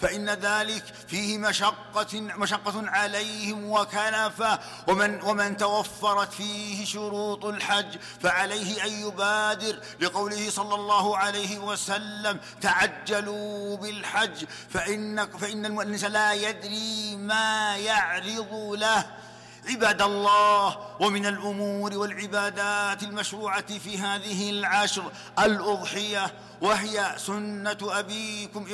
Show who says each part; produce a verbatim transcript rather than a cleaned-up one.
Speaker 1: فإن ذلك فيه مشقة, مشقة عليهم وكلفة. ومن, ومن توفرت فيه شروط الحج فعليه أن يبادر، لقوله صلى الله عليه وسلم: تعجلوا بالحج فإن, فإن الإنسان لا يدري ما يعرض له. عباد الله، ومن الأمور والعبادات المشروعة في هذه العشر الأضحية، وهي سنة أبيكم